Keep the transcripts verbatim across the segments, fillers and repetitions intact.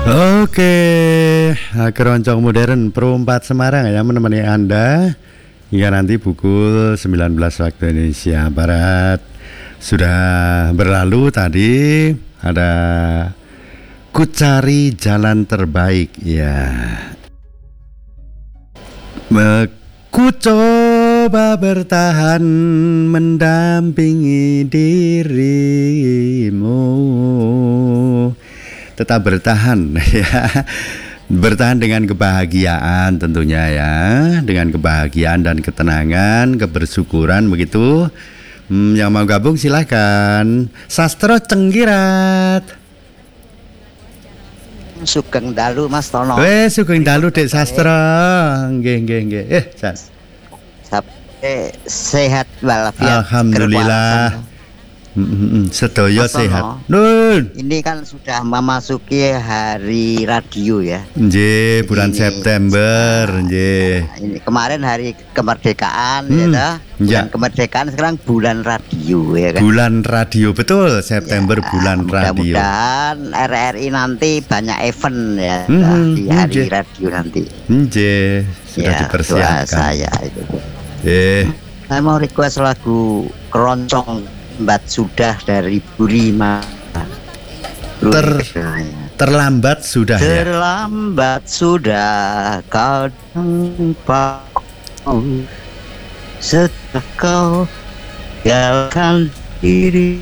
Oke, Keroncong Modern Perempat Semarang ya menemani Anda hingga nanti pukul sembilan belas waktu Indonesia Barat. Sudah berlalu tadi ada Ku Cari Jalan Terbaik ya. Ku coba bertahan mendampingi dirimu, tetap bertahan ya, bertahan dengan kebahagiaan tentunya ya, dengan kebahagiaan dan ketenangan, kebersyukuran begitu. Hmm, yang mau gabung silahkan. Sastro Cenggirat. Sugeng dalu Mas Tono. Weh sugeng dalu Dek Sastro. Nggih nggih nggih. Eh, Jas. Sampai sehat walafiat. Alhamdulillah. Mm-hmm. Sedaya sehat. Nun. Ini kan sudah memasuki hari radio ya. Nggih, bulan ini, September, nggih. Nah, ini kemarin hari kemerdekaan hmm. ya, bulan ya. Kemerdekaan sekarang bulan radio ya kan. Bulan radio betul, September ya, bulan mudah radio. Mudah-mudahan R R I nanti banyak event ya hmm, di hari nge. radio nanti. Nggih, sudah ya, dipersiapkan. Saya itu. Eh. Saya mau request lagu Keroncong Lambat Sudah dari Burima. Ter, terlambat sudah ya. Terlambat sudah kau jumpa, setelah kau tinggalkan diri.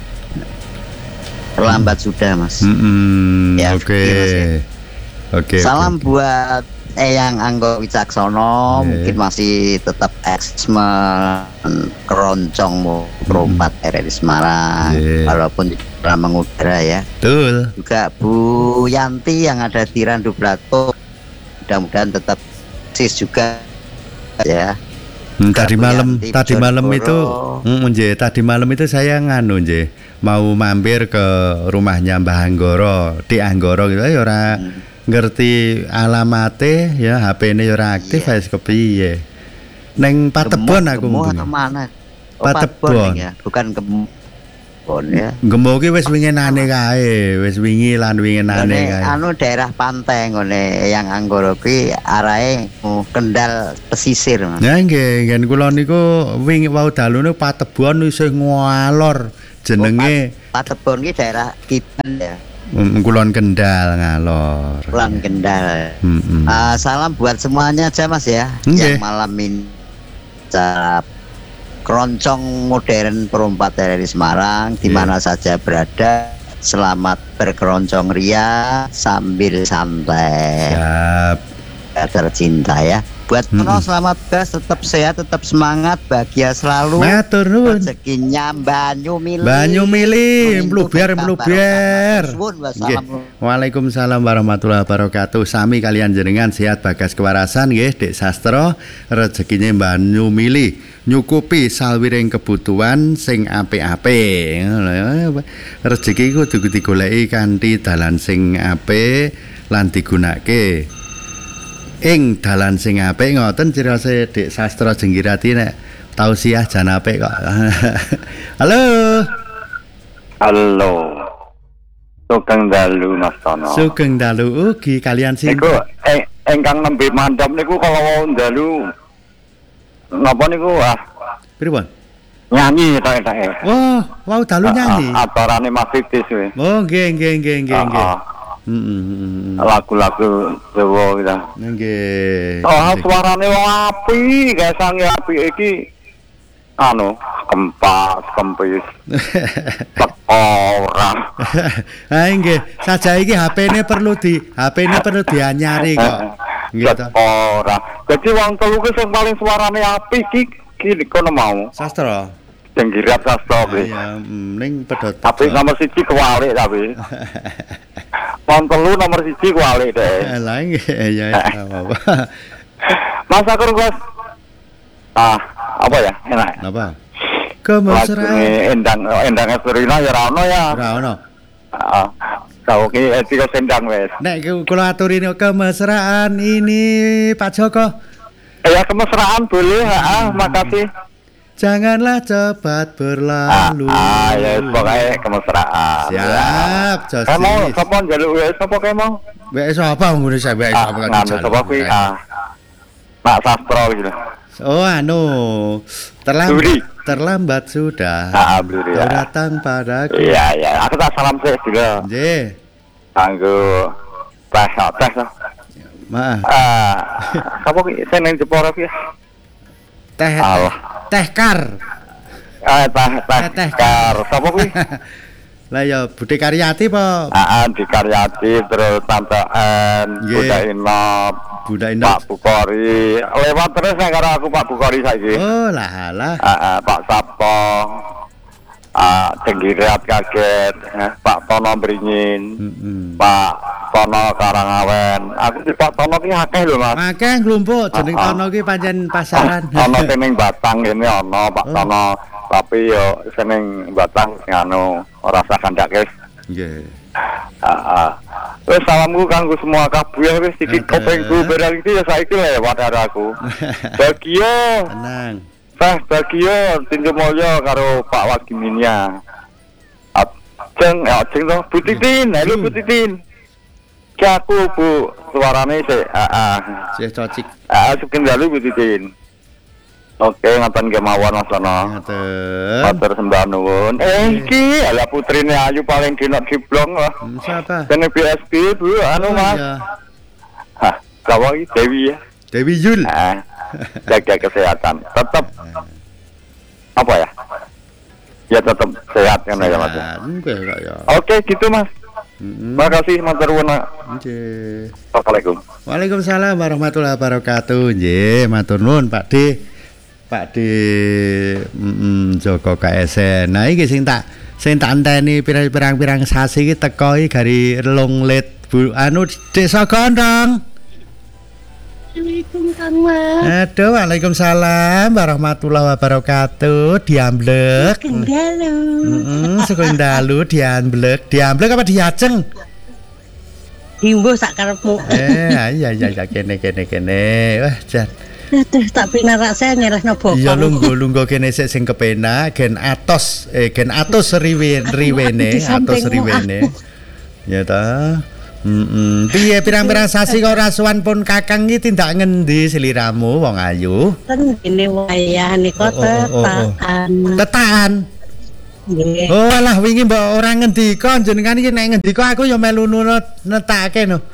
Terlambat sudah Mas. Mm-hmm. Ya, Oke. Okay. Ya. Okay, Salam okay. buat Eyang Anggo Wicaksono, yeah. Mungkin masih tetap eksmen Keroncong Perempat hmm. R R I Semarang, yeah. Walaupun dalam mengudara ya. Betul. Juga Bu Yanti yang ada di Randu Blato, mudah-mudahan tetap sis juga ya. Hmm, tadi malam, tadi malam itu, mm, nje, tadi malam itu saya nganu nje, mau mampir ke rumahnya Mbah Anggoro di Anggoro gitu ya ora. Hmm. Ngerti alamate ya, H P ini ora aktif wis kepiye. Neng Patebon aku ngomong. Mana? Oh, Patebon ya, bukan Gembon ya. Gembok ki wis winginane kae, wis wingi lan winginane kae. Anu daerah pantai ngene yang Anggoro kuwi arahe Kendal pesisir, Mas. Ya nggih, ngen kula niku wingi wau dalune Patebon isih ngalor jenenge. Oh, Patebon ki daerah Kiban ya. Kulon Kendal ngalor. Kulon Kendal. Mm-hmm. Uh, salam buat semuanya aja Mas ya. Okay. Yang malam ini cara Keroncong Modern Perempat R R I Semarang, yeah. Di mana saja berada. Selamat berkeroncong ria sambil santai. Siap. Tercinta ya. Buat Tono hmm. selamat gas, tetap sehat, tetap semangat, bahagia selalu. Matur nuwun. Rezekinya banyu mili. Banyu mili, mluber mluber. Waalaikumsalam warahmatullahi wabarakatuh. Sami kalian jenengan sehat bagas kewarasan nggih, Dek Sastro. Rezekinya banyu mili, nyukupi salwiring kebutuhan sing apik-apik. Rezeki kudu digoleki kanthi dalan sing apik lan digunakake. Ing dalan sing apik ngoten cirose Dek Sastro Jenggirati nek tausiah jan apik kok. Halo. Halo. Sugeng dalu Mas Tono. Sugeng dalu ugi kalian sing. Niku eh, engkang nembe mandhap niku kalau wau dalu napa niku ah. Pripun? Nyanyi tak-tak. Wah, wau dalu nyanyi. Aturane Mas Fitis kuwi. Oh, nggih nggih nggih nggih nggih. Mm-hmm. Lagu-lagu Jawa kita. Nggih. Oh, suarane wong apik, gawe sange apik iki anu, kempas, kempis. Ora. Ha nggih, saja iki H P-ne perlu di H P-ne perlu dianyari kok. Nggih to. Ora. Dadi wong telu ki sing paling suarane apik iki iki kono mau. Sastro. Jenggirat Sastro kuwi. Ya, ning pedhot. Tapi nomor siji kewalik tapi. Pon telu nomor siji kualik deh. Lah nggih ya apa. Mas aku request. Ah, apa ya? Enak. Apa? Kemesraan endang endang Esrina ya ora ono ya. Ora ono. Heeh. Kau ki etika sendang wes. Nek kula aturine kemesraan ini Pak Joko. Ya kemesraan boleh, heeh, makasih. Janganlah cepat berlalu. Ah, ah ya pokoknya kemesraan. Siap, Josis. Kamu sapa njaluk wis sapa kae mau? Mbak sapa ngene saya Mbak sapa kan. Nganu sapa kuwi ah. Pak Sastro gitu. Oh anu terlambat terlambat sudah. Ah, Bluri ya. Datang padaku. Iya iya, aku tak salam sih dulu. Nggih. Kanggo tes tes. Maaf. Ah, sapa ki seneng Jepara ki? Teh teh kar. Ah, teh teh kar. Sapa kuwi? Lah ya Bude Karyati apa? Heeh, di Karyati terus Tante En, Bunda Inop, Bunda Inop, Pak Bukori. Lewat terus nek karo aku Pak Bukori saiki. Oh, lah lah. Heeh, Pak Sabto. Ah, Denggirat kaget, eh, Pak Tono Bringin. Mm-hmm. Pak Tono Karangawen. Aku di Pak Tono ki akeh lho, Mas. Akeh nglumpuk jeneng Tono ki pancen pasaran. Ono seneng Batang ini ono Pak Tono. Tapi yo seneng Batang nganu ora usah kandhake. Nggih. Heeh. Wis salamku kanggo semua kabeh wis iki kopengku barang iki ya saiki lewat karo aku. Bagio. Tenang. Teh Bagio Tinjo Mulya karo Pak Wagiminia. Ajeng ya ajeng to Bu Titin, halo Bu Titin. Ki aku Bu suarane sik. Heeh. Sih cocik. Heeh, sugeng dalu Bu Titin. Oke, ngaten kemawon Mas Sono. Ngaten. Matur sembah nuwun. Eh iki ala putrine Ayu paling dinok diblong lah. Hmm, siapa? Kene B S B Bu, anu Oh, Mas. iya. Hah, kawa iki Dewi ya. Dewi Yul. Nah, jaga kesehatan. Tetap apa ya? Ya tetap sehat kan ya Mas. Nggih kok ya. Oke, gitu Mas. Heeh. Makasih matur nuwun. Nggih. Assalamualaikum. Waalaikumsalam warahmatullahi wabarakatuh. Nggih, matur nuwun Pak D. Pak D mm, Joko K S N. Nah iki sing tak sing tak enteni pirang-pirang sasi iki teko iki gari Longlet Bu anu Desa Gondong. Assalamualaikum Kang Mas. Aduh, waalaikumsalam warahmatullahi wabarakatuh. Diamblek. Kendalo. Heeh, sugeng dalu diamblek. Diamblek apa diajeng? Himbo sak karepmu. Eh, iya iya iya kene kene kene. Wah, jan. Aduh, tak pinarak saya nyerahno bokong. Iya lungguh-lungguh kene sik sing kepenak gen atos eh gen atos riwen riwene atos riwene. Ya ta. Heeh. Piye pirang-pirang sasi kok rasuan pun Kakang iki tindak ngendi sliramu wong ayu? Ten ngene wayah nika tetakan. Tetakan. Nggih. Oh alah wingi mbok ora ngendika jenengan iki nek ngendika aku ya melu netake no.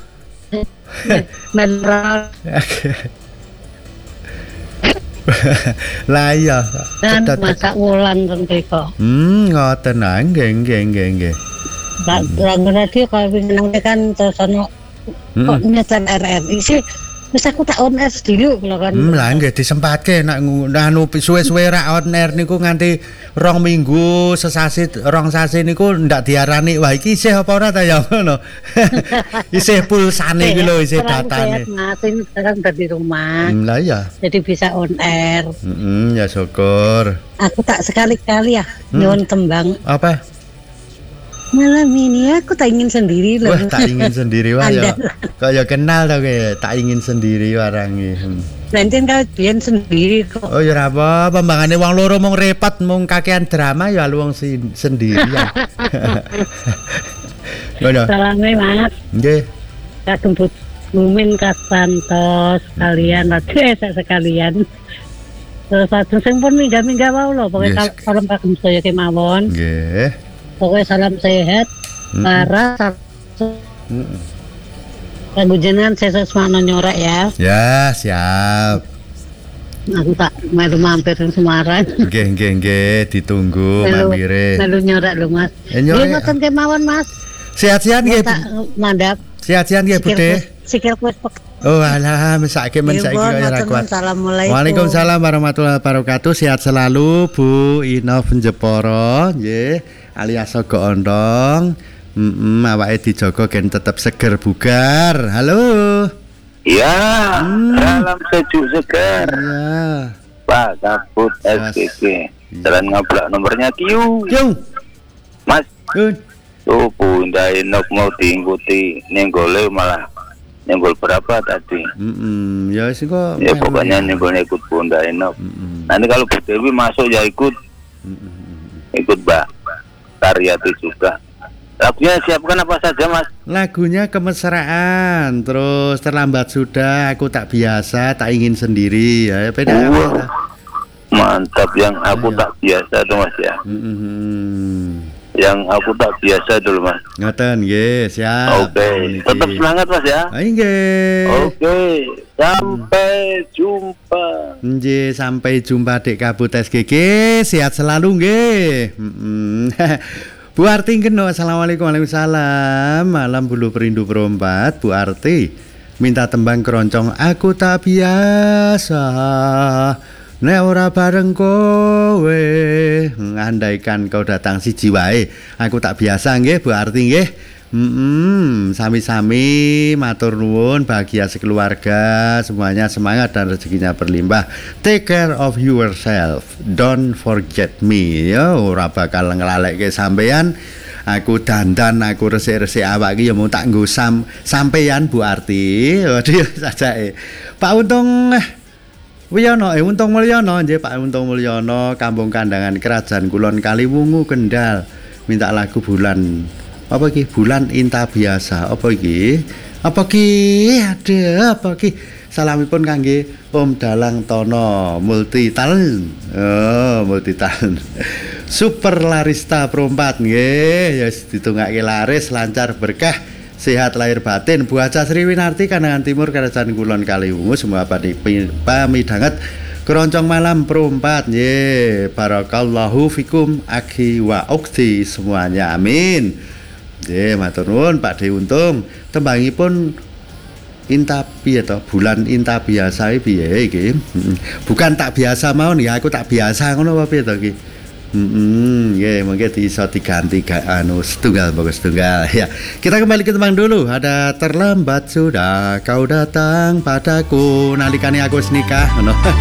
Menra. Lah iya. Dan masak wulan ten mriko. Hmm, ngoten ah, nggih nggih nggih nggih. Tak ranggone iki kaya wingi nang kan terus ono kok nyetel R R I sih. Wis aku tak on air dulu lho kan. Hmm, lah nggih disempatke nek anu suwe-suwe ra on air niku nganti rong minggu sesasi rong sasi niku ndak diarani wah iki isih apa ora ta ya ngono. Isih pulsane iki lho isih datane. Ngatin sekarang udah di rumah. Hmm, lah iya. Jadi bisa on air. Heeh, ya syukur. Aku tak sekali-kali ya nyuwun tembang. Apa? Malam ini aku tak ingin sendiri loh. Wah, tak ingin sendiri wah ya. Kaya kenal to kowe, tak ingin sendiri warangi. Hmm. Nanti kau biyen sendiri kok. Oh ya apa, pembangane wong loro mung repot mung kakean drama ya lu wong si, sendirian. Ngono. Salame Mas. Nggih. Kagem Mumin Kasantos kalian aja sekalian. Terus satu sing pun mingga-mingga wae lho, pokoke Yes. salam kagem saya kemawon. Nggih. Pokoknya salam sehat, Mm-mm. para Heeh. kanggo jenengan sesuk semakno nyorak ya. Ya, siap. Aku tak melu mampir di Semarang. Nggih, nggih, nggih, ditunggu Melu- mampire. Melu nyorak lho Mas. Eh, nyorak. Nggih mboten kemawon Mas. Sehat-sehat nggih. Tak mandap. Sehat-sehat nggih, Bude. Sikil kuwi pek. Oh, alah, mesake men saiki kok ora kuat. Assalamualaikum. Waalaikumsalam warahmatullahi wabarakatuh. Sehat selalu Bu Inov Jepara, nggih. Alias Sogo Ondong. Heeh, awake dijaga gen tetep seger bugar. Halo. Iya, Hmm. salam sejuk segar. Ya. Pak Kaput S K K. Jalan ngablak nomornya Q. Yo. Mas, Yun. tuh Bunda Inok mau diikuti nenggole malah nenggol berapa tadi? Heeh, ya sing kok. Ya pokoknya nenggol ikut Bunda Inok. Heeh. Nanti kalau Bu Dewi masuk ya ikut, Heeh. ikut Mbak Karyati juga. Lagunya siapkan apa saja Mas? Lagunya Kemesraan, terus Terlambat Sudah, Aku Tak Biasa, Tak Ingin Sendiri. Ya, beda Oh, apa? mantap yang aku Ayo. tak biasa tuh Mas ya. Mm-hmm. Yang aku tak biasa dulu Mas. Ngoten nggih, siap. Oke, tetap semangat Mas ya. Ayo nggih. Oke, sampai jumpa. Nggih, sampai jumpa Dek Kabut S G G. Sehat selalu nggih. Mm-mm. Bu Arti Geno, assalamualaikum, waalaikumsalam. Malam bulu perindu perompat. Bu Arti minta tembang keroncong Aku Tak Biasa. Nek ora bareng kowe, ngandaikan kau datang siji wae. Aku tak biasa nggih Bu Arti nggih. Hmm, sami-sami matur nuwun, bahagia sekeluarga, semuanya semangat dan rezekinya berlimpah. Take care of yourself, don't forget me. Ya ora bakal ngelalekke sampean. Aku dandan, aku resik-resik awak iki ya mau tak nggo sam sampean Bu Arti. Waduh sajake. Pak Untung Wiono, eh Untung Mulyono, nggih Pak Untung Mulyono, Kampung Kandangan Kerajaan Kulon Kaliwungu Kendal. Minta lagu bulan apa iki? Bulan Inta Biasa. Apa iki? Apa iki? Ada apa iki? Salamipun kangge Om Dalang Tono multi talent. Oh, multi talent. Super Larista Perompat nggih, ya ditungake laris, lancar, berkah, sehat lahir batin. Bu Aca Sri Winarti Kandangan Timur Kerajaan Kulon Kaliwungu semua pamidanget keroncong malam perompat nggih. Barakallahu fikum akhi wa ukhti semuanya. Amin. Nggih, matur nuwun Pak De Untung. Tembangipun Inta piye to? Bulan Inta Biasa iki piye iki? Bukan tak biasa mawon ya, aku tak biasa ngono apa piye to iki? Heeh, nggih, mungkin iso diganti anu setunggal bagus setunggal. Ya, kita kembali ke tembang dulu. Ada Terlambat Sudah Kau Datang Padaku nalikane aku wis nikah ngono.